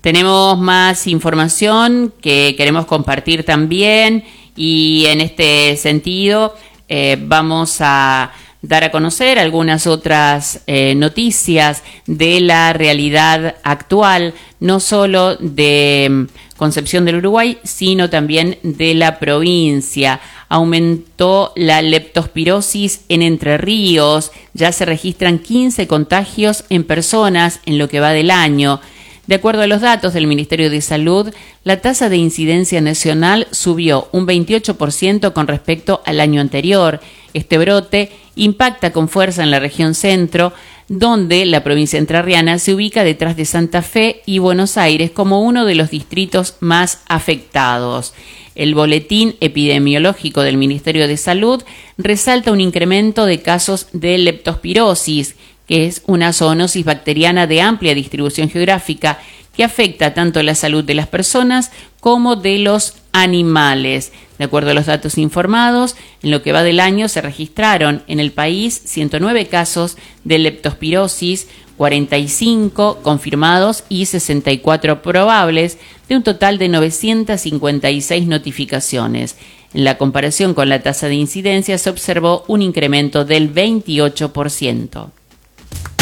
Tenemos más información que queremos compartir también y en este sentido vamos a dar a conocer algunas otras noticias de la realidad actual, no solo de Concepción del Uruguay, sino también de la provincia. Aumentó la leptospirosis en Entre Ríos, ya se registran 15 contagios en personas en lo que va del año. De acuerdo a los datos del Ministerio de Salud, la tasa de incidencia nacional subió un 28% con respecto al año anterior. Este brote impacta con fuerza en la región centro, donde la provincia entrerriana se ubica detrás de Santa Fe y Buenos Aires como uno de los distritos más afectados. El boletín epidemiológico del Ministerio de Salud resalta un incremento de casos de leptospirosis, que es una zoonosis bacteriana de amplia distribución geográfica que afecta tanto la salud de las personas como de los animales. De acuerdo a los datos informados, en lo que va del año se registraron en el país 109 casos de leptospirosis, 45 confirmados y 64 probables, de un total de 956 notificaciones. En la comparación con la tasa de incidencia se observó un incremento del 28%.